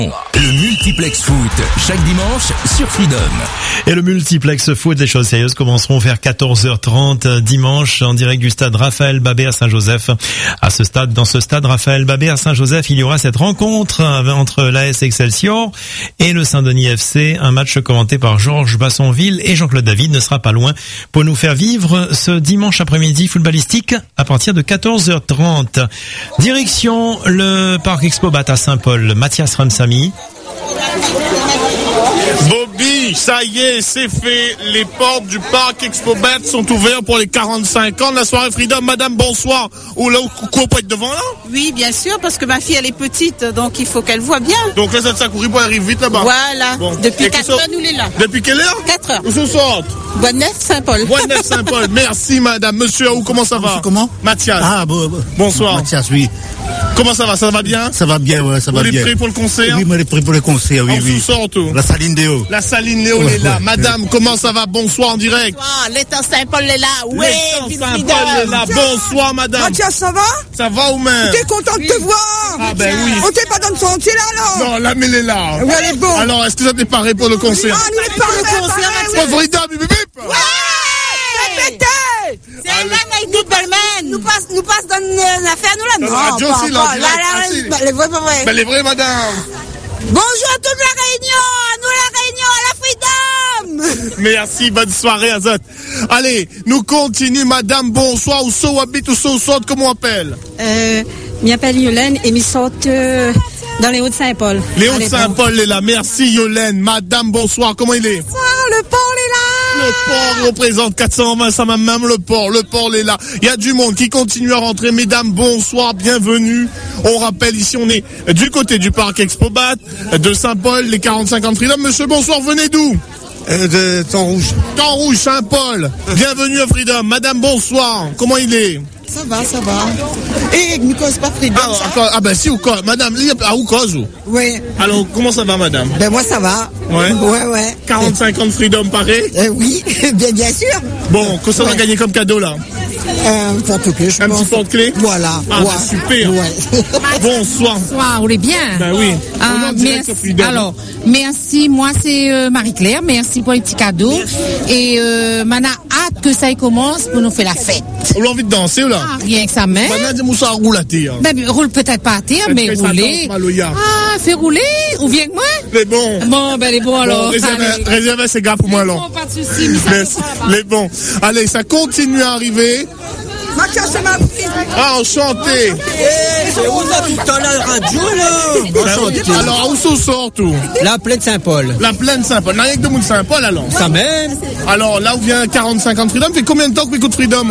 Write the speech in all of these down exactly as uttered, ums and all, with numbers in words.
Le multiplex foot, chaque dimanche sur Freedom. Et le multiplex foot, les choses sérieuses commenceront vers quatorze heures trente dimanche en direct du stade Raphaël Babé à Saint-Joseph. À ce stade, dans ce stade Raphaël Babé à Saint-Joseph, il y aura cette rencontre entre l'A S Excelsior et le Saint-Denis F C. Un match commenté par Georges Bassonville et Jean-Claude David ne sera pas loin pour nous faire vivre ce dimanche après-midi footballistique à partir de quatorze heures trente. Direction le parc Expobat à Saint-Paul. Mathias Ramsamy. Bobby, ça y est, c'est fait. Les portes du parc Expobat sont ouvertes pour les quarante-cinq ans de la soirée Freedom. Madame, bonsoir. Ou là, quoi, pas être devant là? Oui, bien sûr, parce que ma fille, elle est petite, donc il faut qu'elle voit bien. Donc là, ça te courir pour arriver vite là-bas. Voilà. Bon. Depuis quatre heures, nous les là. Depuis quelle heure? quatre heures. Où se sortent? Bonne-Neuf, Saint-Paul. Bonne-Neuf, Saint-Paul. Merci, madame. Monsieur Aou, comment ça va? Monsieur comment? Mathias. Ah, bon, bon. Bonsoir. Mathias, oui. Comment ça va? Ça va bien? Ça va bien, ouais, ça va bien. Vous êtes prêts pour le concert? Oui, on est prêts pour le concert, oui, on oui. On sort tout. La Saline Léo. La Saline Léo ouais, est là. Ouais, madame, ouais. comment ça va? Bonsoir en direct. Bonsoir, l'étang Saint-Paul est là. Oui, l'étang Saint-Paul est là. Bonsoir, madame. Mathias, ça va? Ça va ou même? T'es content de te voir? Ah, ben oui. On t'est pas dans le sentier là, alors? Non, là, mais elle est là. Oui, elle est bonne. Alors, est-ce que ça t'est paré pour le concert? Ah, nous, on est paré pour le concert, Mathias. Pour Freedom, bip, bip, bip. Ouais! Répétez! C'est là, Naïdi Bellman. Nous passe, nous passe dans une affaire, nous, là? Non, radio pas, aussi, pas. là, Là, là, direct, là, les vrais, pas vrais. Ben, les vrais, madame. Bonjour à toute la Réunion! À nous, la Réunion, à la Freedom! Merci, bonne soirée, Azot. Allez, nous continuons, madame, bonsoir, ou so habite, ou so sort, comment on appelle? Euh, je m'appelle Yolène et je saute euh, dans les Hauts-de-Saint-Paul. Les Hauts-de-Saint-Paul est là, merci Yolène. Madame, bonsoir, comment il est? Bonsoir, le port est là! Le port représente quatre cent vingt, ça m'a même le port, le port est là. Il y a du monde qui continue à rentrer. Mesdames, bonsoir, bienvenue. On rappelle ici, on est du côté du parc Expobat, de Saint-Paul, les quarante-cinq ans de Freedom. Monsieur, bonsoir, venez d'où? Euh, de Temps Rouge. Temps Rouge, Saint-Paul. Bienvenue à Freedom. Madame, bonsoir, comment il est? Ça va, ça va. Et ne cause pas Freedom, ah, ça? Ah ben si, ou quoi? Madame, il y a à où cause? Oui. Alors, comment ça va, madame? Ben moi, ça va. Ouais? Ouais, ouais. quarante-cinq ans de Freedom, pareil? Euh, oui, bien, bien sûr. Bon, qu'est-ce qu'on a gagné comme cadeau, là? Un porte-clés, je Un pense. petit porte-clés? Voilà. Ah, ouais. bah, super. Ouais. Bonsoir. Bonsoir, vous allez bien? Ben oui. Ah, merci. Alors, merci. Moi, c'est euh, Marie-Claire. Merci pour les petits cadeaux. Merci. Et euh, on a hâte que ça commence pour nous faire la fête. On a envie de danser, ou là? Ah, rien que ça, mais. Maintenant, dis-moi ça roule à terre. Ben, roule peut-être pas à terre, mais rouler. Ah, fais rouler. Ou bien que moi? Les bons. Bon, ben, les bons, alors. Bon, réservez ces gars pour moi, alors. Pas de soucis, mais ça les bons. Allez, ça continue à arriver. Mathias, c'est ma petite. Ah, enchanté. C'est où là tout à l'heure radio là? Enchanté. Alors, où se sort tout? La plaine Saint-Paul. La plaine Saint-Paul. N'a rien que de monde Saint-Paul alors? Ça même. Alors, là où vient quarante-cinq ans de Freedom, fait combien de temps que vous écoutez Freedom?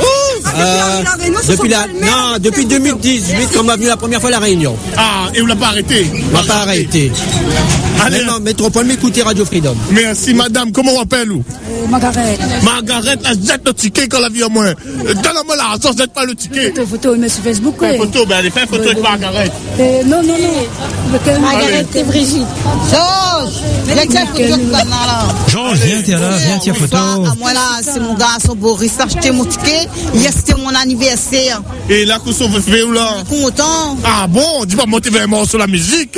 Euh, depuis la, non, depuis deux mille dix-huit, quand on m'a venu la première fois à La Réunion. Ah, et vous l'a pas arrêté? On m'a pas arrêté. Allez, maintenant, métropole, m'écouter Radio Freedom. Merci, madame. Comment on appelle où? Euh, Margaret. Margaret, elle jette le ticket quand la vie à moins. Donne-moi la raison, jette pas le ticket. Photo, photo, mais sur Facebook, quoi. Photo, ben, allez, fais une photo avec Margaret. Euh, non, non, non. Margaret et Brigitte. Georges, viens tiens photo de là. Georges, viens, tiens là, viens, tiens photo. Moi là, c'est mon garçon Boris, j'ai acheté mon ticket. Hier, c'était mon anniversaire. Et là, qu'est-ce qu'on veut faire là? Content. Ah bon? Dis pas monter vraiment sur la musique.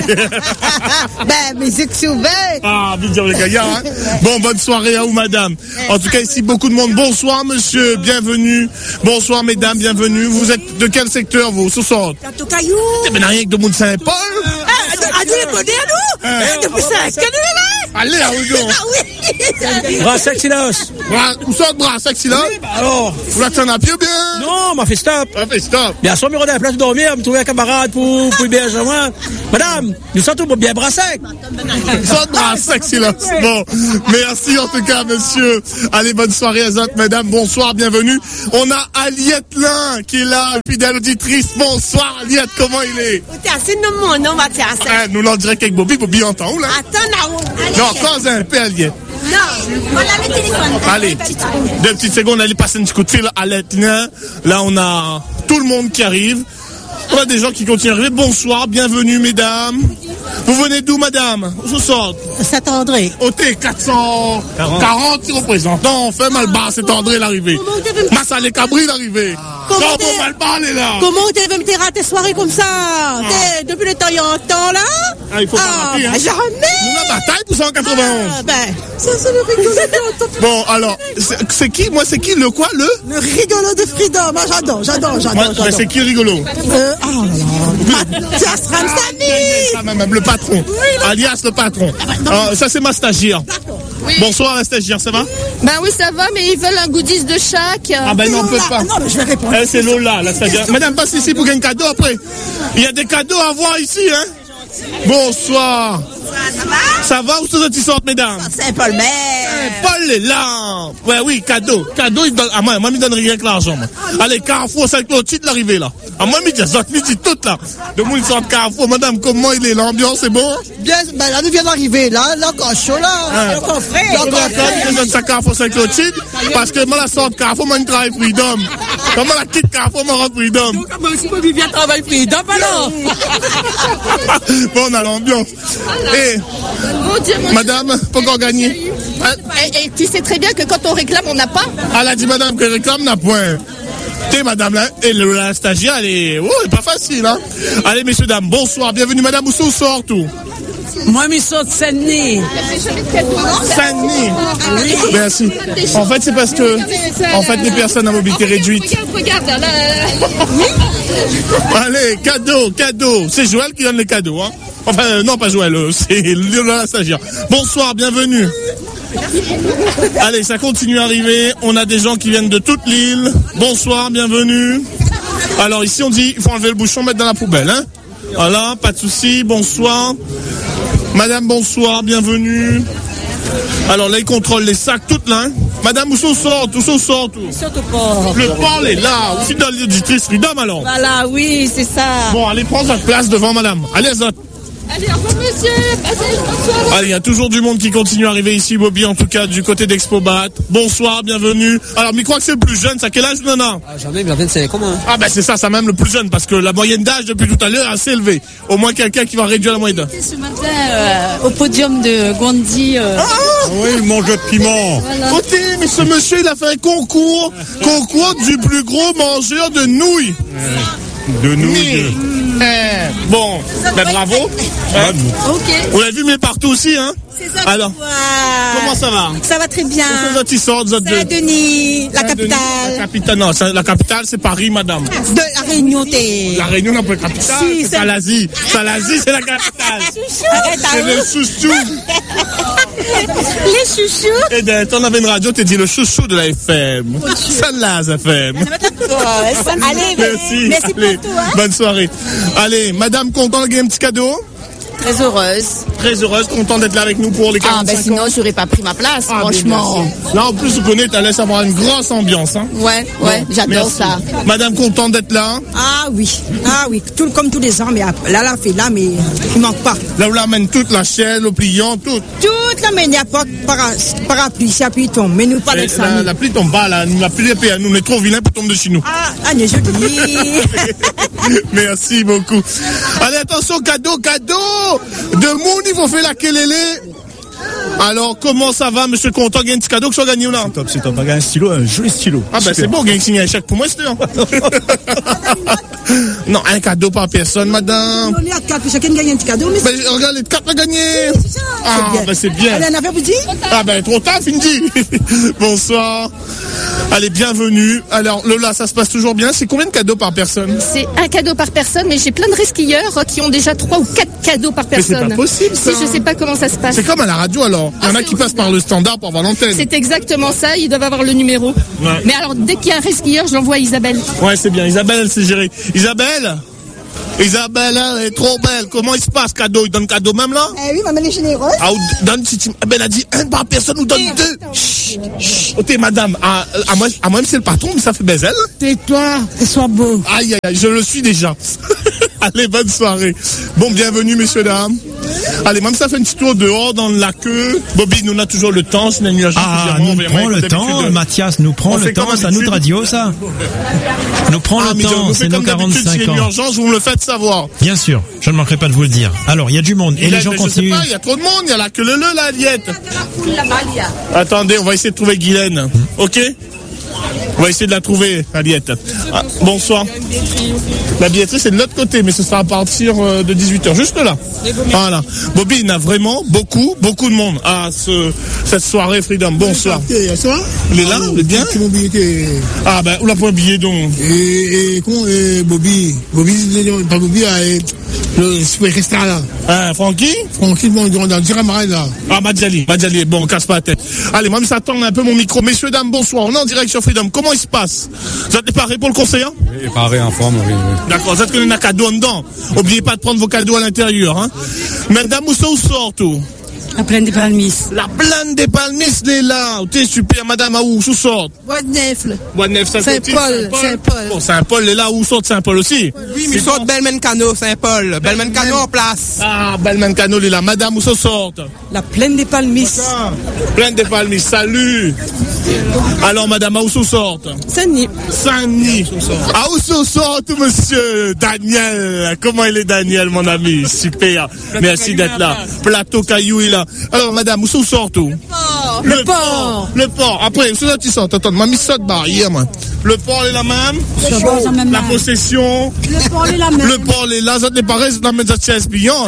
Ben, musique s'ouverte. Ah, bien dire les gars, hein? Bon, bonne soirée à vous, madame. En tout cas, ici, beaucoup de monde. Bonsoir, monsieur, bienvenue. Bonsoir, mesdames, bienvenue. Vous êtes de quel secteur, vous, ce soir? Plateau Caillou. Mais n'a rien que de monde Saint-Paul. Ah, Dieu les connaît, nous? Depuis ça, est-ce que nous là? Allez, à vous donc. Ah oui. Brassec Silas. Où sort Brassec Silas? Alors. Vous l'attendez un pied ou bien? Non, m'a fait stop. M'a fait stop. Bien sûr, on à la place de dormir, me trouver un camarade pour, pour héberger moi. Madame, nous sommes pour bien Brassec. Sort Brassec Silas. Bon. Merci en tout cas, monsieur. Allez, bonne soirée, Azat, madame. Bonsoir, bienvenue. On a Aliette Lin qui est là, fidèle auditrice. Bonsoir, Aliette, comment il est? T'es assez de mon nom, Mathias. Ah, nous l'en dirait qu'avec Bobby, Bobby entend où là? Attends, là. Non, cause un peu, Aliette. Non, voilà le téléphone. Allez, deux petites secondes, allez passer un petit coup de fil à Aliette Lin. Là, on a tout le monde qui arrive. On a des gens qui continuent à arriver. Bonsoir, bienvenue, mesdames. Vous venez d'où, madame? Où sort? Saint-André. O T quatre cent quarante représentants. On fait mal bas, c'est André l'arrivée. Massa les Cabri l'arrivée. comment Non, t'es... bon, mal parler, là. Comment t'es même t'es raté soirée comme ça? T'es- Depuis le temps, il y a un temps, là? Ah, il faut pas rater, hein. bah, jamais! Nous, la bataille pour cent quatre-vingt-onze. Ah, ben, ça, c'est le rigolo de... Bon, alors, c'est c'est qui, moi, c'est qui, le quoi, le? Le rigolo de Freedom, moi, j'adore, j'adore, j'adore, Moi, j'adore. mais c'est qui rigolo? Euh, oh là là, Mathias Ramsamy! Ah, même, même, le patron. Alias le patron. Ah, ça, c'est ma stagiaire. Bonsoir, la stagiaire, ça va? Ben oui, ça va, mais ils veulent un goodies de chaque. Ah ben non, on peut pas. Non, mais je vais répondre. Elle, c'est Lola, la stagiaire. Madame, passe ici pour gagner un cadeau après. Il y a des cadeaux à voir ici, hein? Bonsoir. Ça va ou ça, tu sortes, mesdames? C'est Paul Eh, Maire. Paul est là. Ouais, oui, cadeau. Cadeau, il donne, ah, moi, moi, il donne rien que l'argent, moi. Allez, Carrefour, c'est le titre l'arrivée, là. Ah, moi, il dit, ça, il dit tout, là. De moi, il sort de Carrefour. Madame, comment il est? L'ambiance, c'est bon? Bien, ben là, nous vient d'arriver, là, là, encore chaud, là. Hein. Encore frais. Je d'accord, je donne ça Carrefour cinq Clotilde, parce que moi, la sort de Carrefour, moi, je travaille Freedom. Comment la quitte Carrefour, moi, rend Freedom? Comment est-ce que Viviane travaille Freedom, alors? Bon, on a l'ambiance. Et, Mon Dieu, mon madame, pas encore gagné. Hein? Et, et tu sais très bien que quand on réclame, on n'a pas. Elle a dit, madame, que réclame n'a point. T'es, madame, là, et le, la stagiaire, elle est, oh, elle est pas facile, hein. Allez, messieurs, dames, bonsoir, bienvenue, madame, où ça, où sort tout? Moi, mes sauts de Saint-Denis. Saint-Denis. Merci. En fait, c'est parce que, en fait, les personnes à mobilité réduite. Regarde, regarde, là. Allez, cadeau, cadeau. C'est Joël qui donne les cadeaux, hein. Enfin, euh, non, pas Joël, euh, c'est Lola, la stagiaire. Bonsoir, bienvenue. Allez, ça continue à arriver. On a des gens qui viennent de toute l'île. Bonsoir, bienvenue. Alors ici, on dit, il faut enlever le bouchon, mettre dans la poubelle, hein. Voilà, pas de souci. Bonsoir. Madame, bonsoir, bienvenue. Alors là, ils contrôlent les sacs, toutes là, hein. Madame, où sont sort, où sont sort, tout. Surtout pas. Le port est là. Aussi dans l'auditrice Freedom, alors. Voilà, oui, c'est ça. Bon, allez prendre votre place devant madame. Allez, Zot. Allez, au revoir, monsieur. Passez une bonne soirée. Allez, il y a toujours du monde qui continue à arriver ici, Bobby, en tout cas, du côté d'Expobat. Bonsoir, bienvenue. Alors, mais je crois que c'est le plus jeune, ça quel âge, Nana? Ah, j'en ai, mais vingt-cinq, comment? Ah, ben c'est ça, ça même le plus jeune, parce que la moyenne d'âge depuis tout à l'heure est assez élevée. Au moins quelqu'un qui va réduire la moyenne d'âge. Ce matin, euh, au podium de Gondi. Euh... Ah oui, il mange de piment. Voilà. Côté, mais ce monsieur, il a fait un concours, concours du plus gros mangeur de nouilles. De nouilles. Mais, eh, bon, ben bravo. Hein. Ok. On l'a vu, mais partout aussi, hein. C'est ça. Alors, comment ça va? Ça va très bien. Qui sortent, Saint-Denis, la La capitale. capitale, non, ça- la capitale, c'est Paris, madame. De la Réunion, t'es. La Réunion n'a pas de capitale. Si, c'est c'est- Salazie. Salazie, c'est la capitale. Arrête, C'est arrête. le chouchou. Les chouchous. Et ben, t'en avais une radio, t'es dit le chouchou de la F M. Salaz F M. Allez, Merci. merci Allez, pour tout, hein. bonne soirée. Allez, madame, content de gagner un petit cadeau? Très heureuse. Très heureuse, content d'être là avec nous pour les Ah, quarante-cinq ben sinon, ans. j'aurais pas pris ma place, Ah, franchement. bien, merci. Là, en plus, vous connaissez, t'as laissé avoir une grosse ambiance, hein. Ouais, ouais, Bon, j'adore merci. ça. Madame, contente d'être là. Ah oui, ah oui, tout comme tous les ans, mais là, la fait là, mais il manque pas. Là, vous l'amène toute la chaîne, le pliant, tout. Toute la main, il n'y a pas de para- parapluie, si la pluie tombe, mais nous pas Et avec ça. la, nous. la pluie tombe pas, là. La pluie est payée. Nous, on est trop vilains pour tomber de chez nous. Ah, ah, mais je dis. Merci beaucoup. Allez, attention, cadeau, cadeau. De mon niveau, fait la kelele. Alors, comment ça va, monsieur Content? Gagne un petit cadeau que je vais gagner ou là? Top, c'est top. Un stylo, un joli stylo. Ah, ben, c'est bon, gagne signé un chèque pour moi, c'est bien. Non, un cadeau par personne, madame. On est à quatre, chacun gagne un petit cadeau, mais Ben, regarde, les quatre à gagner. Ah, bien. ben, c'est bien. Allez, on avait vous dit? Ah, ben, trop tard, Findy. Bonsoir. Allez, bienvenue. Alors, Lola, ça se passe toujours bien. C'est combien de cadeaux par personne? C'est un cadeau par personne, mais j'ai plein de resquilleurs qui ont déjà trois ou quatre cadeaux par Mais c'est personne. pas possible, ça. Si, je sais pas comment ça se passe. C'est comme à la radio, alors. Il y en a qui passent par le standard pour avoir l'antenne. C'est exactement ça, ils doivent avoir le numéro. Ouais. Mais alors, dès qu'il y a un resquilleur, je l'envoie à Isabelle. Ouais, c'est bien. Isabelle, elle sait gérer. Isabelle? Isabelle, elle est trop belle. Comment il se passe, cadeau? Il donne cadeau même là? Eh oui, maman est généreuse. Ah, ou donne, si tu- eh ben, elle a dit un par personne ou donne deux. Chut, chut. Oh, t'es madame. Ah, à moi, à moi, même c'est le patron, mais ça fait baiser. Tais-toi, et sois beau. Aïe, aïe, aïe, je le suis déjà. Allez, bonne soirée. Bon, bienvenue, messieurs, dames. Allez, même ça fait un petit tour dehors dans la queue. Bobby, nous on a toujours le temps, c'est un nuage. Ah, nous prend le temps, Mathias, nous prend On le fait temps, comme c'est à nous de d'habitude. radio, ça. Nous prend Ah, le mais je temps, vous c'est fais nos comme d'habitude, s'il y quarante-cinq a une ans. urgence, vous me le faites savoir. Bien sûr, je ne manquerai pas de vous le dire. Alors, il y a du monde, et Il les a- gens mais je sais continuent. pas, il y a trop de monde, il y a la queue le le, la Aliette. Attendez, on va essayer de trouver Guylaine. Ok? On va essayer de la trouver, la billetterie. Ah, bonsoir. La billetterie, c'est de l'autre côté, mais ce sera à partir de dix-huit heures, juste là. Voilà. Bobby, il y a vraiment beaucoup, beaucoup de monde à ce, cette soirée Freedom. Bonsoir. Il est là, il est bien. Ah ben, où l'a point billet donc? Et, et, comment, et Bobby, Bobby, pas Bobby, et, le super restaurant là. Ah, Francky? Francky, bon, on dirait Marais là. Ah, Madjali, Madjali, bon, casse pas la tête. Allez, moi, ça tend un peu mon micro. Messieurs, dames, bonsoir. On est en direct sur Freedom. Comment il se passe? Vous êtes préparés pour le conseil, hein? Oui, préparé en forme, oui, oui. D'accord, vous êtes que les cadeaux en dedans. Oubliez pas de prendre vos cadeaux à l'intérieur, hein. Madame, où ça, où sort tout? La plaine des Palmis. La plaine des Palmis, elle est là. T'es super, madame, où sous sort? Bois de Neuf. Bois de Neuf, Saint-Paul. Saint-Paul. Bon, Saint-Paul est là, où sort Saint-Paul aussi? Oui, mais sort Belmencano, Saint-Paul. Belmencano en place. Ah, Belmencano, elle est là. Madame, où ça sort? La plaine des Palmis. Plaine des Palmis, salut. Alors, madame, où ça sort? Saint-Denis. Saint-Denis. Ah, où ça sort, monsieur Daniel? Comment il est, Daniel, mon ami? Super. Merci d'être là. Plateau Caillou, il est là. Alors, madame, où sort tout? Le port. Le port. Après, où ça tu sors? Attends, m'a mis ça de barrière, moi. Le port est la même. La possession. Le port est la même. Le port est là. Ça te paraît, c'est la même chaise pliante.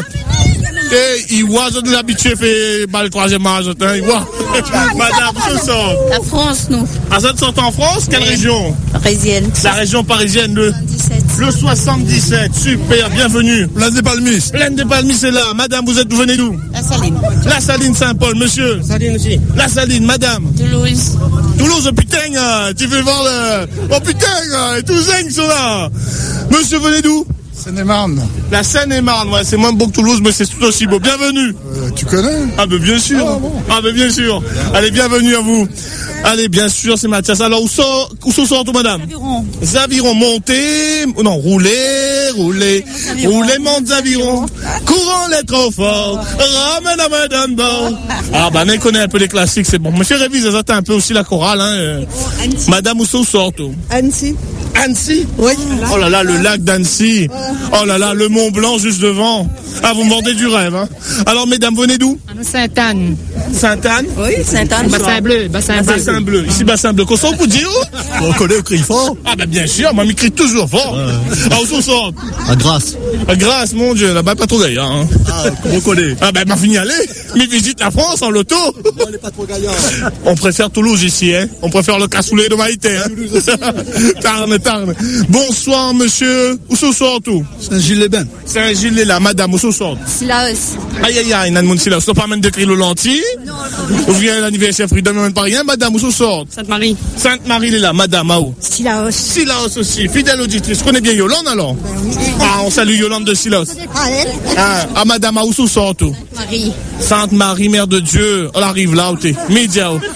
Et il voit, je l'habitué fait bah, le troisième âge. Il voit. Madame, où sort? La France, nous. Ah, ça te sort en France? Quelle oui. région? Parisienne. La région parisienne, le soixante-dix-sept. Le soixante-dix-sept. Super, bienvenue. Plaine des Palmis. Plaine des Palmis, c'est là. Madame, vous êtes, vous venez d'où? La Saline. La Saline Saint-Paul, monsieur. Saline aussi. La Saline, madame. Toulouse. Toulouse, putain, euh, tu veux voir le... Oh putain, euh, tous les sont là. Monsieur, venez d'où? Seine-et-Marne. La Seine-et-Marne, ouais, c'est moins beau que Toulouse, mais c'est tout aussi beau. Bienvenue. Euh, tu connais? Ah, ben bien sûr. Ah, bon. Ah, ben bien sûr. Allez, bienvenue à vous. Allez, bien sûr, c'est Mathias. Alors, où sort, où sort tout, madame? Zaviron. Zaviron, montez. Non, roulez, roulez. Roulez, monte Zaviron. Courant les trop fort. Ramène à madame bord. Ah, bah, mais connaît un peu les classiques, c'est bon. Monsieur Révise, ça un peu aussi la chorale, hein. Madame, où sort tout? Annecy. Annecy? Oui. Oh là là, le lac d'Annecy. Oh là là, le Mont Blanc juste devant. Ah, vous me vendez du rêve, hein. Alors, mesdames, venez d'où? Sainte-Anne. Sainte-Anne? Oui, Sainte-Anne. Bassin bleu, bassin bleu. Bassin bleu. Ici, bassin bleu. Qu'on s'en vous dit où? On connaît, on crie fort. Ah, bah, bien sûr, moi, m'y crie toujours fort. Ah, où sont sort? À Grasse. À Grasse, mon Dieu, là-bas, pas trop d'ailleurs, hein. Ah, on connaît. Ah, bah, m'a fini aller. Mais visite la France en loto. On n'est pas trop gaillard. On préfère Toulouse ici, hein. On préfère le cassoulet de Maïté, hein. Tarn, Tarn. Bonsoir, monsieur. Où sont sort tout? Saint-Gilles-les-Bains. Saint-Gilles-les-là, madame, où sont sort? Silaos. Aïe, aïe, aïe, nan moun Silaos. On pas même d'écrire le lentille. Ou vient l'anniversaire Freedom, même pas rien. Madame, où sont sort? Sainte-Marie. Sainte-Marie, est là, madame, à où? Silaos. Silaos aussi. Fidèle auditrice. Connais bien Yolande, alors? Ah, on salue Yolande de Silaos. Ah, ah madame, à où sont sort tout? Marie. Sainte-Marie, Mère de Dieu. Elle arrive là, où t'es? Média, où?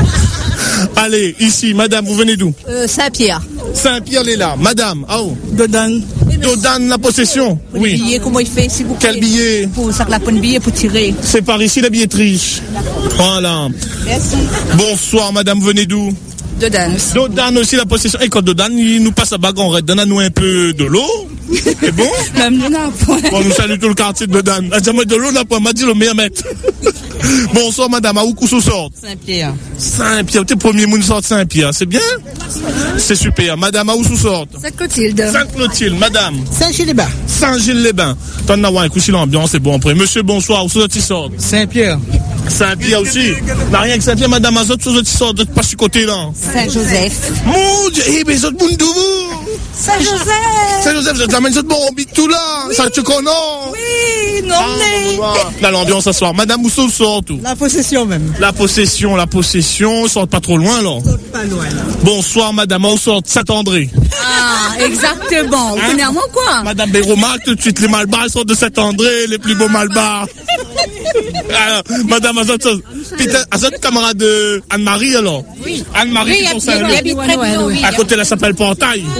Allez, ici, madame, vous venez d'où? Euh, Saint-Pierre. Saint-Pierre est là. Madame, ah oh. Dodane. Dodane, la possession. Pour oui. Le billet, comment il fait, s'il vous plaît? Quel billet? Pour ça, la bonne billet pour tirer. C'est par ici la billetterie. Voilà. Merci. Bonsoir, madame, venez d'où? Dodane. Dodane aussi, la possession. Et quand Dodane, il nous passe à bagon, donne-nous un peu de l'eau. C'est bon? Même là, bon, nous saluons tout le quartier de Dodane. Ah, de l'eau, là, m'a dit le meilleur maître. Bonsoir, madame. À où qu'on sort? Saint-Pierre. Saint-Pierre. T'es premier monde sort Saint-Pierre. C'est bien? C'est super. Madame, à où sous sort? Sainte-Clotilde. Sainte-Clotilde. Madame. Saint-Gilles-les-Bains. Saint-Gilles-les-Bains. T'en as un coup si l'ambiance est bon après. Monsieur, bonsoir. Où sort-il sort? Saint-Pierre. Saint-Pierre aussi. N'a rien que Saint-Pierre, madame, Azot, où sort-il sort? Pas sur côté là. Saint-Joseph. Mon Dieu, eh, mais autres monde vous. Saint-Joseph. Saint-Joseph, vous êtes la même chose, bon, on habite tout là. Ça te connaît? Oui, non, mais. Là, l'ambiance ce soir. Madame, où sort tout? La possession même. La possession, la possession. Sort pas trop loin, là. Pas loin, là. Bonsoir, madame, où sort Saint-André? Ah, exactement. Vous connaissez moi quoi? Madame Béromac, tout de suite, les malbars sortent de Saint-André, les plus beaux malbars. Alors, madame Azot, Azot, camarade de Anne-Marie, alors? Oui. Anne-Marie, oui, qui sont Saint-Leu. Oui. À côté, là, s'appelle Portail. Oui. Ah,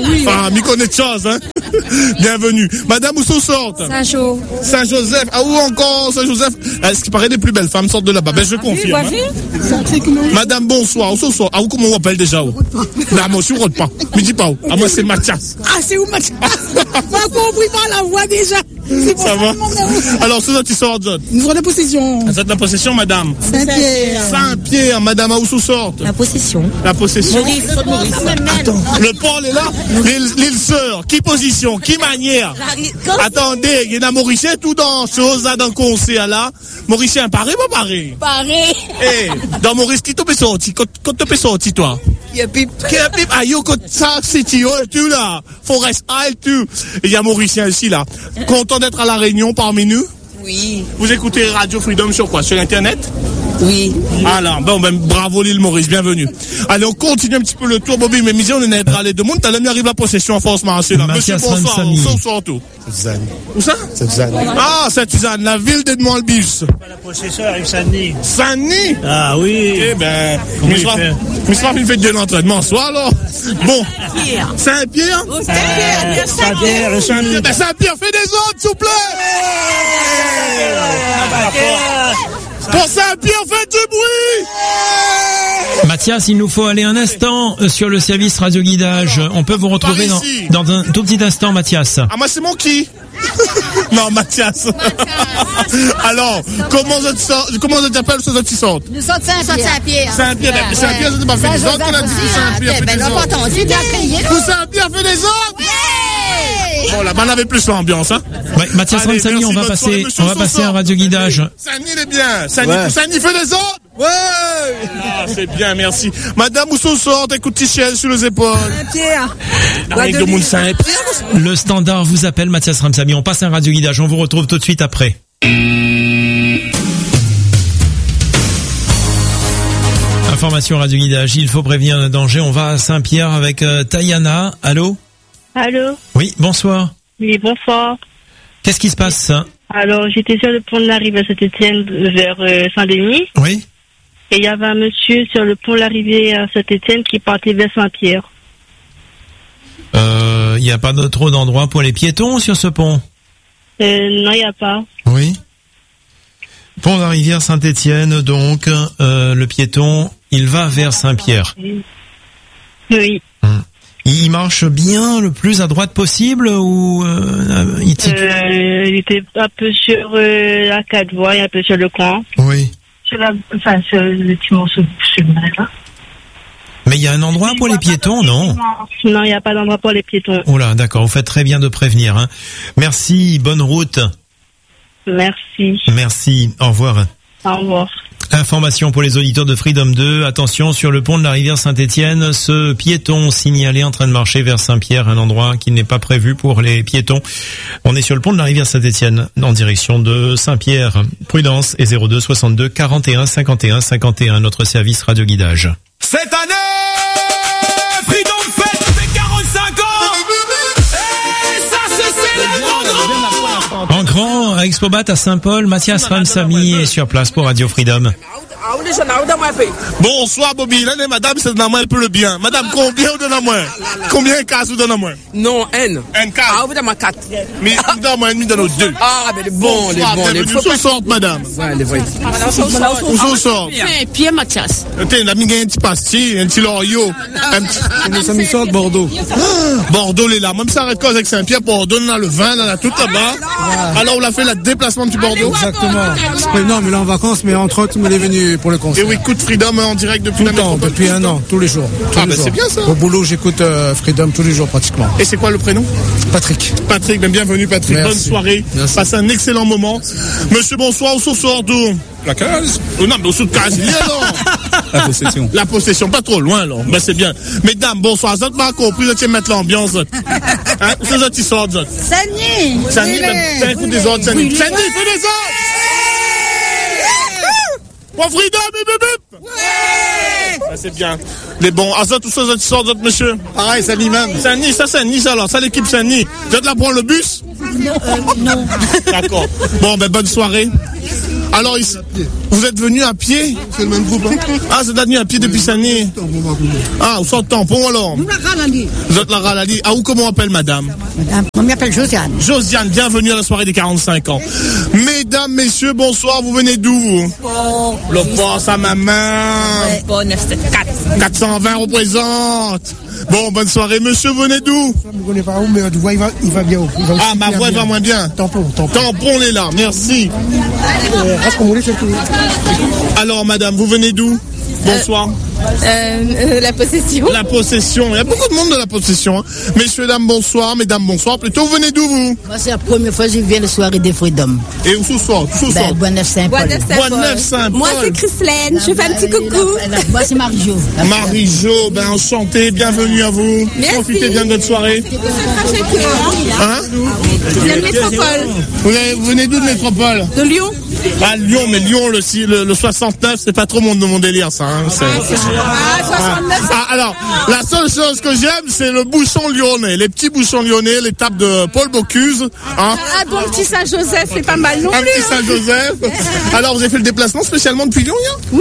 Ah, m'y connaît de choses, hein. Bienvenue. Madame, où sont sortent? Saint-Jo. Saint-Joseph. Ah, où encore Saint-Joseph? Ah, ce qui paraît des plus belles femmes sortent de là-bas. Ben, je confirme. Hein. Madame, bonsoir. Où sont sortent? Ah, où comment on appelle déjà? Où? Non, moi aussi, on ne pas. Me dis pas où. Ah, moi, c'est Mathias. Ah, c'est où Mathias? Pas compris par la voix déjà. Ça va? Alors, c'est ça qui sort, John? Nous sommes de possession. Vous êtes la possession, madame? Saint-Pierre. Saint-Pierre, madame, à où sont sortent? La possession. La possession. Maurice. Maurice. Attends, le port est là? L'île, l'île sœur. Qui position? Qui manière? Attendez, il y a Mauricien tout dans chose là, dans le conseil là. Mauricien, pareil ou pas pareil? Pareil. Eh, dans Maurice, qui t'a fait sortir? Quand t'as fait sortir, toi? Il y a pipe. Qui a pipe? Ah, yo, quand ça, c'est tu, tu là. Forest Isle, tu. Il y a Mauricien ici, là. Content d'être à la Réunion parmi nous? Oui. Vous écoutez Radio Freedom sur quoi? Sur Internet? Oui. Alors, bon, ben, bravo l'île Maurice, bienvenue. Allez, on continue un petit peu le tour, Bobby, mais misé, on est à l'aide de monde, t'as l'ami arrive la possession en force marché, là. Monsieur, bonsoir, on sort tout. Suzanne. Où ça? C'est Suzanne. Ah, c'est Suzanne, la ville d'Edmond-le-Bus. La possession arrive Saint-Denis. Saint-Denis? Ah oui. Eh ben, Misra, il fait de l'entraînement, soit alors. Bon. Saint-Pierre? Saint-Pierre. Saint-Pierre, Saint-Pierre. Ben, Saint-Pierre, fais des autres, s'il vous plaît! Pour Saint-Pierre, faites du bruit! Mathias, il nous faut aller un instant sur le service radio guidage. On peut vous retrouver dans, dans un tout petit instant, Mathias. Ah, moi, c'est mon qui? Non, Mathias. Alors, comment je sors, comment je t'appelle ce qui sort? Nous sommes Saint-Pierre. Saint-Pierre, ben, Saint-Pierre, c'était pas fait des autres, on a dit que Saint-Pierre fait des autres. Tout Saint-Pierre fait des autres? Bon, là-bas, on avait plus l'ambiance, hein. Ouais, Mathias Ramsamy, on va passer, on va passer un radio guidage. Saint-Denis, il est bien. Saint-Denis fait des autres? Ouais! Ah, c'est bien, merci. Madame Mousseau sort, écoute Tichel sur les épaules. Saint-Pierre. Avec de monde Saint-Pierre. Le standard vous appelle, Mathias Ramsamy. On passe un radio guidage. On vous retrouve tout de suite après. Information radio guidage. Il faut prévenir un danger. On va à Saint-Pierre avec euh, Tayana. Allô? Allô? Oui, bonsoir. Oui, bonsoir. Qu'est-ce qui se passe? Alors, j'étais sur le pont de l'arrivée à Saint-Étienne vers euh, Saint-Denis. Oui. Et il y avait un monsieur sur le pont de l'arrivée à Saint-Étienne qui partait vers Saint-Pierre. Il euh, n'y a pas de, trop d'endroits pour les piétons sur ce pont? euh, Non, il n'y a pas. Oui. Pont de la rivière Saint-Étienne, donc, euh, le piéton, il va vers Saint-Pierre. Oui. Hum. Il marche bien le plus à droite possible ou euh, il, euh, il était un peu sur euh, la quatre voies et un peu sur le coin. Oui. Sur la, enfin, sur le petit morceau sur le là. Mais il y a un endroit pour les piétons, non? Non, il n'y a pas d'endroit pour les piétons. Oh là, d'accord, vous faites très bien de prévenir. Hein. Merci, bonne route. Merci. Merci, au revoir. Au revoir. Information pour les auditeurs de Freedom deux. Attention, sur le pont de la rivière Saint-Étienne, ce piéton signalé en train de marcher vers Saint-Pierre, un endroit qui n'est pas prévu pour les piétons. On est sur le pont de la rivière Saint-Étienne, en direction de Saint-Pierre. Prudence et zéro deux soixante-deux quarante et un cinquante et un cinquante et un, notre service radio guidage. Cette année, Freedom fête ses quarante-cinq ans. Et ça se célèbre en grand. En grand, à Expobat à Saint-Paul, Mathias Ramsamy est sur place pour Radio Freedom. Bonsoir Bobby, là les madame c'est dans moi un peu le bien. Madame, combien vous donnez à moi? Combien de cases vous donnez à moi? Non, N. N case. Ah, vous donnez à quatre. Mais vous donnez à moi un demi dans nos deux. Ah, mais les bons, les bons, les bons. Où sortent madame? Ouais, les vrais. Où sortent? Pierre Mathias. Tiens, la mienne a un petit pastis, un petit lauriot. Un petit... Ça me sort de Bordeaux. Bordeaux, les là. Même ça arrête cause avec Saint-Pierre, Bordeaux, on a le vin, on a tout là-bas. Alors on a fait le déplacement du Bordeaux. Exactement. Mais non, mais là en vacances, mais entre autres, il est venu pour le concert. Et oui, écoute Freedom en direct depuis tout le temps, depuis un an, tous les jours. Tous ah les ben jours. C'est bien ça. Au boulot, j'écoute euh, Freedom tous les jours pratiquement. Et c'est quoi le prénom? Patrick. Patrick, ben bienvenue Patrick. Merci. Bonne soirée. Merci. Passez un excellent moment. Monsieur, bonsoir, où sort d'où? La case? Oh non, mais au sous de case, il y a non. La possession. La possession, pas trop loin, là. Ben, c'est bien. Mesdames, bonsoir. Vous n'avez pas compris, vous allez mettre l'ambiance. Hein? C'est ça qui sort, John. Saint-Denis. Saint-Denis, c'est un coup des autres, Saint-Denis. Saint-Denis, fais des autres! Pour Freedom, bip, bip, bip! Ouais! Ben, c'est bien. Les bons. Ah, ça, tout ça, ça qui sort, d'autres, monsieur? Pareil, Saint-Denis même. Saint-Denis, ça, Saint-Denis, ça, alors. Ça, l'équipe Saint-Denis. Vous êtes là pour le bus? Non. Euh, non. D'accord. Bon, ben, bonne soirée. Alors, ici, vous êtes venu à pied? C'est le même groupe. Hein. Ah, vous êtes venu à pied depuis cette année? Ah, vous êtes tampon alors? Vous êtes la Ralali. Ah, ou comment on appelle madame? Madame, on m'appelle Josiane. Josiane, bienvenue à la soirée des quarante-cinq ans. Mesdames, messieurs, bonsoir, vous venez d'où vous? Port. Le port, sa maman. Ouais. Port neuf cent quatre. quatre cent vingt représente. Bon, bonne soirée. Monsieur, venez d'où? Je ne connais pas où, mais tu vois, il va, il va bien. Il va ah, ma voix va moins bien. Tampon, tampon. Tampon, est là, merci. Euh, Alors, madame, vous venez d'où? Bonsoir. Euh, euh, la possession. La possession. Il y a beaucoup de monde de la possession. Hein. Messieurs, dames, bonsoir. Mesdames, bonsoir. Plutôt, vous venez d'où, vous? Moi, c'est la première fois que je viens de soirée des Freedom. Et où ce soir? Où ce soir? Bois-Neuf-Saint-Paul. Bois-Neuf-Saint-Paul. Moi, c'est Christelaine. Je fais un petit coucou. Moi, c'est Marie-Jo. Marie-Jo, ben enchanté. Bienvenue à vous. Merci. Profitez bien de votre soirée. Hein? Je viens de Métropole. Vous, avez, vous venez d'où de Métropole? De Lyon. Ah, Lyon, mais Lyon, le, le, le soixante-neuf, c'est pas trop mon, mon délire, ça. Hein. C'est, c'est... Ah, soixante-neuf. Ah, alors, la seule chose que j'aime, c'est le bouchon lyonnais. Les petits bouchons lyonnais, l'étape de Paul Bocuse. Hein. Ah, bon petit Saint-Joseph, c'est pas mal non Un plus. petit Saint-Joseph. Alors, vous avez fait le déplacement spécialement depuis Lyon, hein? Oui.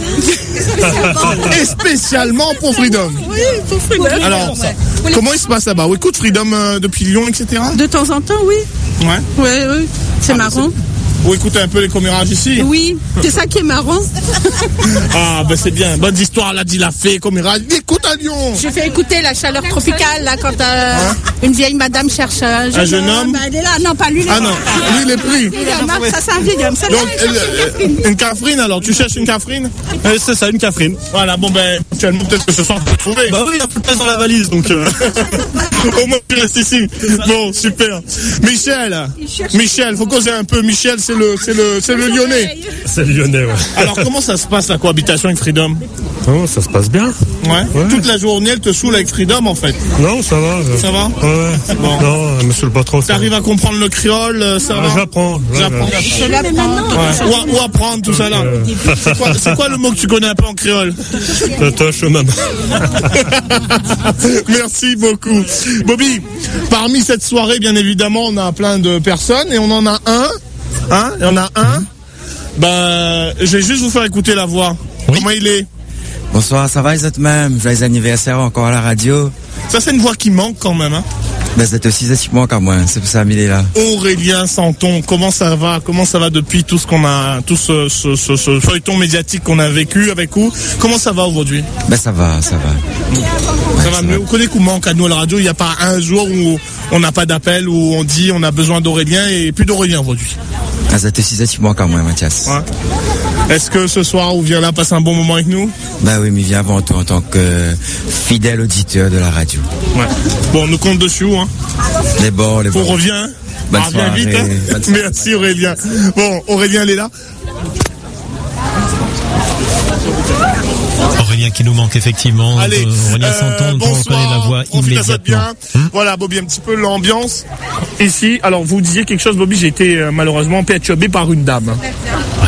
Et spécialement pour Freedom. Oui, pour Freedom. Alors, comment il se passe là-bas? Vous écoutez Freedom euh, depuis Lyon, et cetera. De temps en temps, oui. Ouais. Oui, oui. C'est ah, marrant. Vous écoutez un peu les commérages ici? Oui, c'est ça qui est marrant. Ah, ben c'est bien. Bonne histoire, là, dit la fée, commérage. Écoute à Lyon. Je fais écouter la chaleur tropicale, là, quand euh, hein? Une vieille madame cherche un jeune, un jeune homme. Bah, elle est là. Non, pas lui. Ah non, lui, il est pris. Non, ça, c'est un vieil homme. Donc, euh, une, une cafrine, alors. Tu cherches une cafrine? euh, C'est ça, une cafrine. Voilà, bon, ben, actuellement, peut-être que ce soir, on peut trouver. Bah oui, il y a plus de place dans la valise, donc. Euh... Au moins, tu restes ici. Bon, super. Michel. Michel, faut causer un peu. Michel, c'est le, c'est le, c'est le Lyonnais. C'est le Lyonnais, ouais. Alors, comment ça se passe, la cohabitation avec Freedom? Oh, ça se passe bien. Ouais. ouais. Toute la journée, elle te saoule avec Freedom, en fait. Non, ça va. Je... Ça va? Ouais. Bon. Non, elle me saoule pas trop. T'arrives à comprendre le créole, ça ah, va? J'apprends. J'apprends. Je l'apprends. Ouais. Ou, ou apprendre, tout ça, là. Euh... C'est, quoi, c'est quoi le mot que tu connais un peu en créole? Toche, maman. Merci beaucoup. Bobby, parmi cette soirée, bien évidemment, on a plein de personnes et on en a un. Hein? Il y en a un. Ben, je vais juste vous faire écouter la voix. Oui. Comment il est? Bonsoir, ça va, vous êtes même? Joyeux anniversaire encore à la radio. Ça, c'est une voix qui manque quand même, hein? Ben, c'est aussi ça qui manque à moi, c'est pour ça qu'il est là. Aurélien Santon, comment ça va? Comment ça va depuis tout ce qu'on a, tout ce, ce, ce, ce feuilleton médiatique qu'on a vécu avec vous? Comment ça va aujourd'hui? Ben, ça va, ça va. Ça ouais, va mieux. Vous connaissez qu'on manque à nous à la radio? Il n'y a pas un jour où on n'a pas d'appel, où on dit on a besoin d'Aurélien et plus d'Aurélien aujourd'hui. Ah, c'est aussi ça qui manque à moi, Mathias. Ouais. Est-ce que ce soir, vous vient là passer un bon moment avec nous? Ben oui, mais il vient avant tout en tant que fidèle auditeur de la radio. Ouais. Bon, on nous compte dessus, hein. Les bons, les bons. On revient. Bonne ah, soirée. Vite, hein. Bonne soirée. Merci Aurélien. Bon, Aurélien, elle est là. Aurélien qui nous manque effectivement. Allez, Aurélien euh, Santon, bonsoir, on connaît la voix immédiatement. Bien. Hum? Voilà, Bobby, un petit peu l'ambiance ici. Alors, vous disiez quelque chose, Bobby, j'ai été euh, malheureusement perturbé par une dame. Ouais.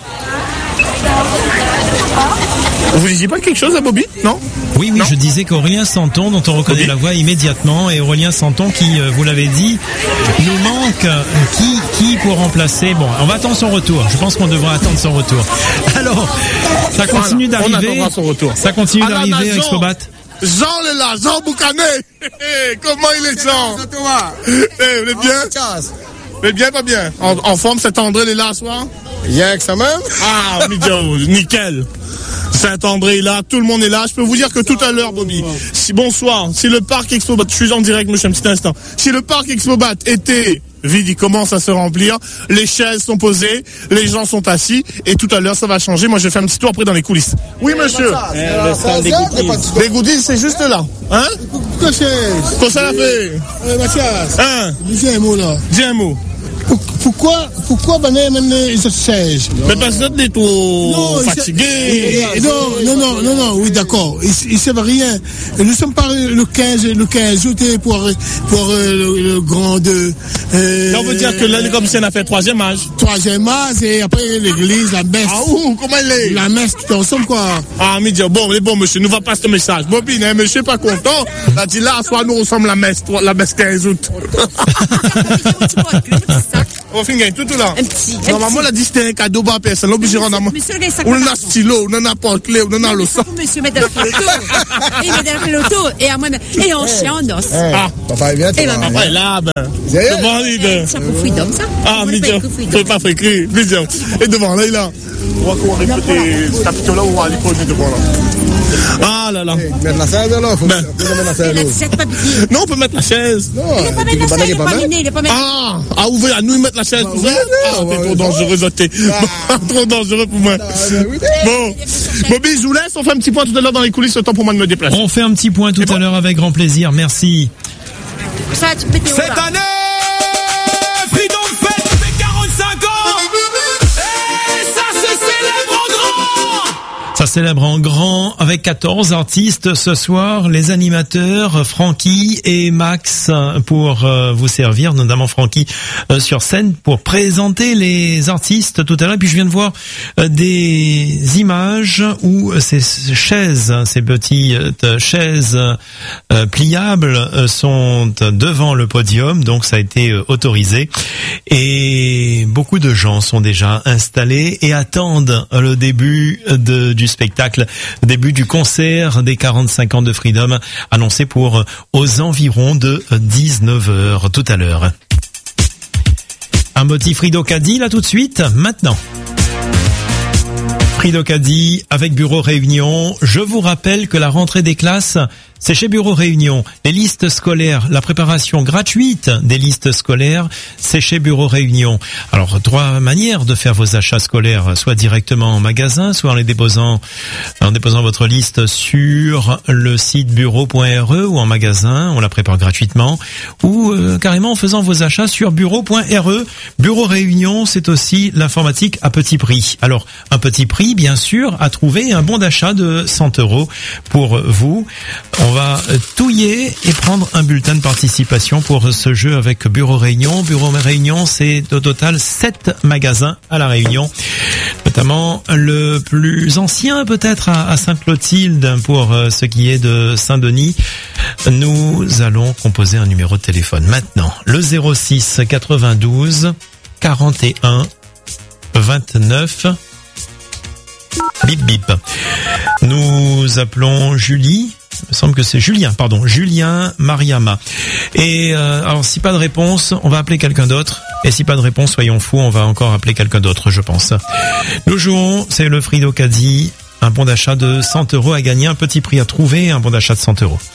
Vous disiez pas quelque chose à Bobby? Non? Oui, oui, non. Je disais qu'Aurélien Santon, dont on reconnaît Bobby. La voix immédiatement, et Aurélien Santon qui, euh, vous l'avez dit, nous manque. Euh, qui, qui pour remplacer? Bon, on va attendre son retour. Je pense qu'on devra attendre son retour. Alors, ça continue voilà, d'arriver. On attendra son retour. Ça continue ah, d'arriver avec Expobat. Jean est là, Jean Boucanet. Comment il est, Jean? Eh, vous êtes bien? Vous êtes bien, pas bien? En, en forme, Saint-André, il est là ce soir? Rien que ça même? Ah, nickel. Saint-André est là, tout le monde est là. Je peux vous dire que tout à l'heure, Bobby, si, bonsoir, si le parc Expobat, je suis en direct, monsieur, un petit instant. Si le parc Expobat était vide, il commence à se remplir, les chaises sont posées, les gens sont assis, et tout à l'heure, ça va changer. Moi, je vais faire un petit tour après dans les coulisses. Oui, monsieur. Les goodies, c'est juste là. Hein? Qu'est-ce ça l'a fait? Mathias. Hein? Dis un mot là. Dis un mot. Pourquoi, pourquoi ben même ils se siègent? Mais parce que vous êtes trop fatigués. Non, non, non, non, non, oui, d'accord. Ils ne savent rien. Nous sommes pas le quinze, le quinze août pour, pour euh, le, le grand deux. Euh, on veut dire que là, comme si on a fait troisième âge. Troisième âge, et après l'église, la messe. Ah, où? Comment elle est? La messe, tout ensemble, quoi. Ah, mais dire, bon, mais bon, monsieur, nous va passer ce message. Bobine, hein, monsieur pas content. Il a dit là, soit nous, on sommes la messe, la messe quinze août. tac. On finit tout là. Un petit. un Normalement, petit. la dit c'était un cadeau par personne. L'obligé en a. Monsieur, les sacs On à a maman. stylo, on a porte-clé, on a le sang. Monsieur met dans la l'auto. Il met dans l'auto. Et à moi, et on chie en os. Ah, papa est bien, Et maman. papa est là, ben. Sérieux? Devant lui, ben. Ça pour freedom, ça. Ah, On ne Midian. peut pas Faut pas faire écrire. Midian. Et devant là, il a. On va courir répéter cet application là, on va aller poser devant là. Ah là là. Mettre la chaise là, faut Ben. faut mettre la chaise là. C'est pas petit. Non, on peut mettre la chaise. Non, Il est pas tu mettre peux la chaise, il est pas pas mettre. miné, il est pas mettre. Ah, à ouvrir, à nous mettre la chaise ouverte. Ah, ouais, t'es ouais, trop ouais. dangereux, Zoté. Trop dangereux pour moi. Bon. Bobby, je vous laisse. On fait un petit point tout à l'heure dans les coulisses, le temps pour moi de me déplacer. On fait un petit point tout à l'heure avec grand plaisir. Merci. Ça, tu peux te Cette année, Freedom fête fait quarante-cinq ans. Et ça se célèbre en grand. Ça célèbre en grand avec quatorze artistes ce soir, les animateurs Francky et Max pour euh, vous servir, notamment Francky euh, sur scène pour présenter les artistes tout à l'heure. Et puis je viens de voir euh, des images où ces chaises, ces petites chaises euh, pliables euh, sont devant le podium, donc ça a été euh, autorisé. Et beaucoup de gens sont déjà installés et attendent le début de, du spectacle, le début du concert des quarante-cinq ans de Freedom, annoncé pour aux environs de dix-neuf heures tout à l'heure. Un petit Frido Caddy là tout de suite, maintenant. Frido Caddy avec Bureau Réunion. Je vous rappelle que la rentrée des classes, c'est chez Bureau Réunion. Les listes scolaires, la préparation gratuite des listes scolaires, c'est chez Bureau Réunion. Alors, trois manières de faire vos achats scolaires, soit directement en magasin, soit en les déposant, en déposant votre liste sur le site bureau point r e ou en magasin, on la prépare gratuitement, ou euh, carrément en faisant vos achats sur bureau point r e. Bureau Réunion, c'est aussi l'informatique à petit prix. Alors, un petit prix, bien sûr, à trouver un bon d'achat de cent euros pour vous. On va touiller et prendre un bulletin de participation pour ce jeu avec Bureau Réunion. Bureau Réunion, c'est au total sept magasins à La Réunion, notamment le plus ancien peut-être à Sainte-Clotilde pour ce qui est de Saint-Denis. Nous allons composer un numéro de téléphone maintenant. Le zéro six quatre-vingt-douze quarante et un vingt-neuf. Bip bip. Nous appelons Julie. Il me semble que c'est Julien, pardon, Julien Mariama. Et euh, alors, si pas de réponse, on va appeler quelqu'un d'autre. Et si pas de réponse, soyons fous, on va encore appeler quelqu'un d'autre, je pense. Nous jouons, c'est le Frido Caddy, un bon d'achat de cent euros à gagner, un petit prix à trouver, un bon d'achat de cent euros.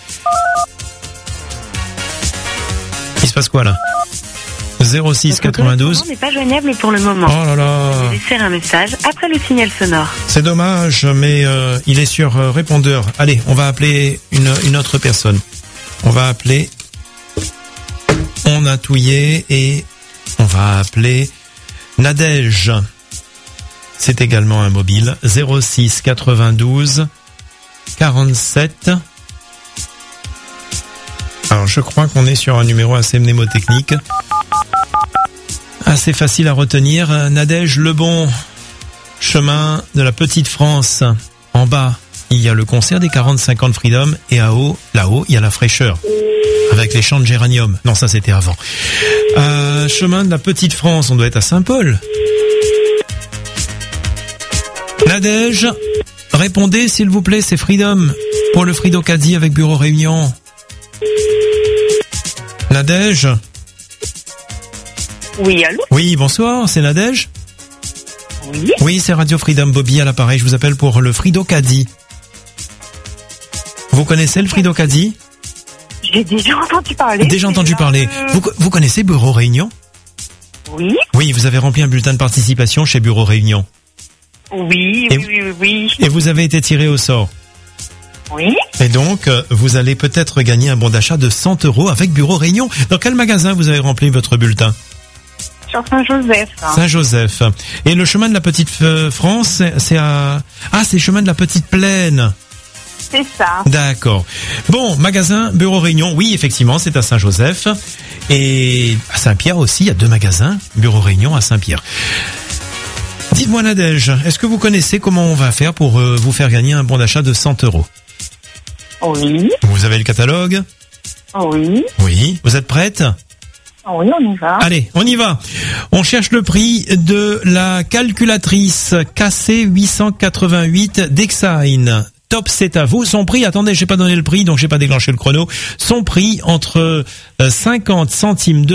Il se passe quoi là ? zéro six quatre-vingt-douze. n'est pas joignable pour le moment. Oh là là. Laissez un message après le signal sonore. C'est dommage, mais euh, il est sur euh, répondeur. Allez, on va appeler une, une autre personne. On va appeler... On a touillé et on va appeler Nadège. C'est également un mobile. zéro six quatre-vingt-douze quarante-sept. Alors, je crois qu'on est sur un numéro assez mnémotechnique. Assez facile à retenir. Nadège Lebon, chemin de la Petite France. En bas, il y a le concert des quarante-cinq ans de Freedom. Et à haut, là-haut, il y a la fraîcheur. Avec les champs de géranium. Non, ça c'était avant. Euh, chemin de la Petite France, on doit être à Saint-Paul. Nadège, répondez s'il vous plaît, c'est Freedom. Pour le Frido Caddy avec Bureau Réunion. Nadège. Oui, allô? Oui, bonsoir, c'est Nadège? Oui. Oui, c'est Radio Freedom, Bobby à l'appareil. Je vous appelle pour le Frido Caddy. Vous connaissez le Frido Caddy? J'ai déjà entendu parler. Déjà entendu parler. Vous, vous connaissez Bureau Réunion? Oui. Oui, vous avez rempli un bulletin de participation chez Bureau Réunion. Oui, Et oui, oui, oui. Et vous avez été tiré au sort. Oui. Et donc, vous allez peut-être gagner un bon d'achat de cent euros avec Bureau Réunion. Dans quel magasin vous avez rempli votre bulletin? Sur Saint-Joseph. Hein. Saint-Joseph. Et le chemin de la Petite France, c'est- c'est à... Ah, c'est le chemin de la Petite Plaine. C'est ça. D'accord. Bon, magasin Bureau Réunion, oui, effectivement, c'est à Saint-Joseph. Et à Saint-Pierre aussi, il y a deux magasins, Bureau Réunion à Saint-Pierre. Dites-moi Nadège, est-ce que vous connaissez comment on va faire pour euh, vous faire gagner un bon d'achat de cent euros? Oui. Vous avez le catalogue? Oui. Oui. Vous êtes prête? Oui, on y va. Allez, on y va. On cherche le prix de la calculatrice K C huit cent quatre-vingt-huit d'Exain. Top, c'est à vous. Son prix, attendez, j'ai pas donné le prix, donc j'ai pas déclenché le chrono. Son prix entre cinquante centimes de